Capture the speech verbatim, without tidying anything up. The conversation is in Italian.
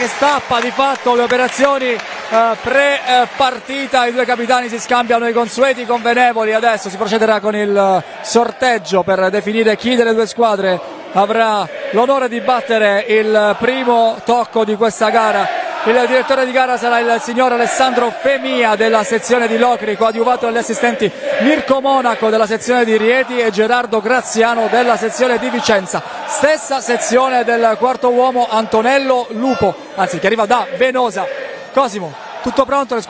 che stappa di fatto le operazioni eh, pre-partita. I due capitani si scambiano i consueti convenevoli. Adesso si procederà con il sorteggio per definire chi delle due squadre avrà l'onore di battere il primo tocco di questa gara. Il direttore di gara sarà il signor Alessandro Femia della sezione di Locri, coadiuvato dagli assistenti Mirko Monaco della sezione di Rieti e Gerardo Graziano della sezione di Vicenza. Stessa sezione del quarto uomo Antonello Lupo, anzi che arriva da Venosa. Cosimo, tutto pronto? Le